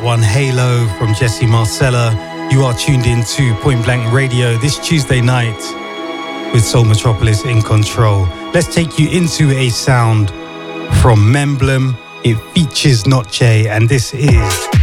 One Halo from Jesse Marcella. You are tuned in to Point Blank Radio this Tuesday night with Soul Metropolis in control. Let's take you into a sound from Memblem. It features Noche, and this is